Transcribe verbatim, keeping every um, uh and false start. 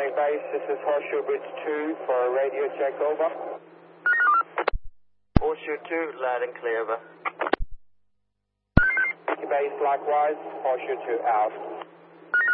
morning, base. This is Horseshoe Bridge two for a radio check, over. Horseshoe two, loud and clear, over. Base, likewise. Horseshoe two, out.